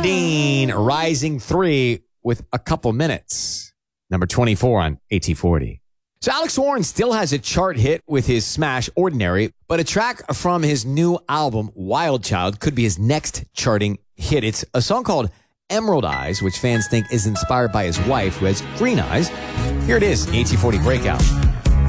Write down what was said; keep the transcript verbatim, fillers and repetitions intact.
Dean, rising three with a couple minutes. Number twenty-four on A T forty. So Alex Warren still has a chart hit with his smash Ordinary, but a track from his new album, Wild Child, could be his next charting hit. It's a song called Emerald Eyes, which fans think is inspired by his wife, who has green eyes. Here it is, A T forty Breakout.